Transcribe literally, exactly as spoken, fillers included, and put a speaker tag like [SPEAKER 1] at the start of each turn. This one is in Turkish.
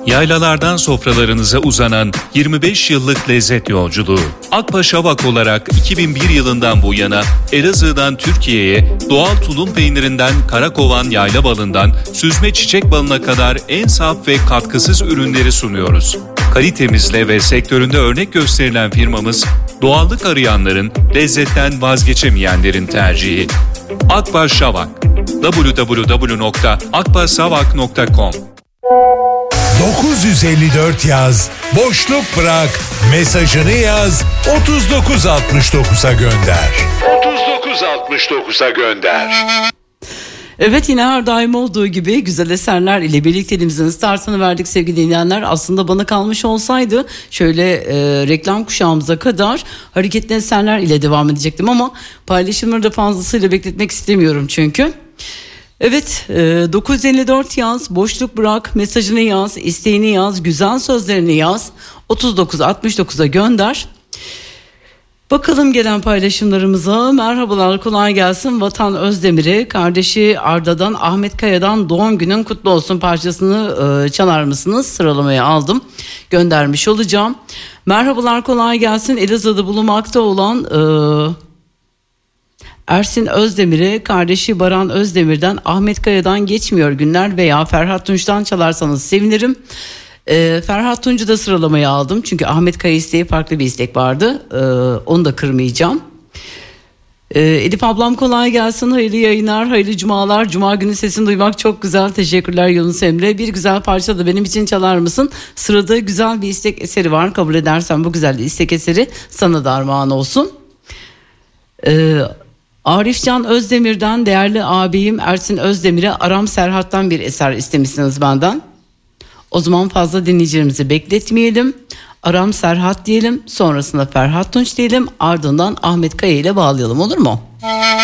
[SPEAKER 1] Yaylalardan sofralarınıza uzanan yirmi beş yıllık lezzet yolculuğu. Akbaş Avak olarak iki bin bir yılından bu yana Elazığ'dan Türkiye'ye doğal tulum peynirinden karakovan yayla balından süzme çiçek balına kadar en saf ve katkısız ürünleri sunuyoruz. Kalitemizle ve sektöründe örnek gösterilen firmamız, doğallık arayanların, lezzetten vazgeçemeyenlerin tercihi. Akbaş Avak. double-u double-u double-u nokta akbaşavak nokta com
[SPEAKER 2] dokuz yüz elli dört yaz, boşluk bırak, mesajını yaz, otuz dokuz altmış dokuza gönder. otuz dokuz altmış dokuza gönder.
[SPEAKER 3] Evet, yine her daim olduğu gibi güzel eserler ile birlikteliğimizin startını verdik sevgili dinleyenler. Aslında bana kalmış olsaydı şöyle e, reklam kuşağımıza kadar hareketli eserler ile devam edecektim ama paylaşımları da fazlasıyla bekletmek istemiyorum çünkü. Evet, dokuz yüz elli dört yaz, boşluk bırak, mesajını yaz, isteğini yaz, güzel sözlerini yaz, otuz dokuz altmış dokuza gönder. Bakalım gelen paylaşımlarımıza. Merhabalar, kolay gelsin. Vatan Özdemir'e, kardeşi Arda'dan, Ahmet Kaya'dan doğum günün kutlu olsun parçasını e, çalar mısınız? Sıralamaya aldım, göndermiş olacağım. Merhabalar, kolay gelsin. Elazığ'da bulunmakta olan E, Ersin Özdemir'e, kardeşi Baran Özdemir'den, Ahmet Kaya'dan geçmiyor günler veya Ferhat Tunç'tan çalarsanız sevinirim. Ee, Ferhat Tunç'u da sıralamaya aldım çünkü Ahmet Kaya isteği farklı bir istek vardı. Ee, onu da kırmayacağım. Ee, Elif ablam kolay gelsin, hayırlı yayınlar, hayırlı cumalar. Cuma günü sesini duymak çok güzel, teşekkürler Yunus Emre. Bir güzel parça da benim için çalar mısın? Sırada güzel bir istek eseri var, kabul edersen bu güzel istek eseri sana da armağan olsun. Ee, Arifcan Özdemir'den, değerli abim Ersin Özdemir'e Aram Serhat'tan bir eser istemişsiniz benden. O zaman fazla dinleyicilerimizi bekletmeyelim. Aram Serhat diyelim, sonrasında Ferhat Tunç diyelim, ardından Ahmet Kaya ile bağlayalım, olur mu?